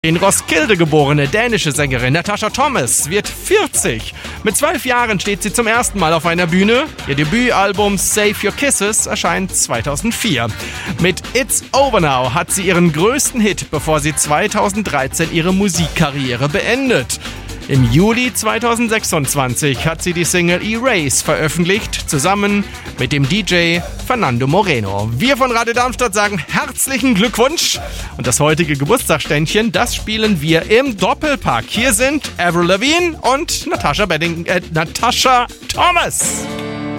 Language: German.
In Roskilde geborene dänische Sängerin Natasha Thomas wird 40. Mit 12 Jahren steht sie zum ersten Mal auf einer Bühne. Ihr Debütalbum Save Your Kisses erscheint 2004. Mit It's Over Now hat sie ihren größten Hit, bevor sie 2013 ihre Musikkarriere beendet. Im Juli 2026 hat sie die Single Erase veröffentlicht, zusammen mit dem DJ Fernando Moreno. Wir von Radio Darmstadt sagen herzlichen Glückwunsch. Und das heutige Geburtstagsständchen, das spielen wir im Doppelpack. Hier sind Avril Lavigne und Natasha Thomas.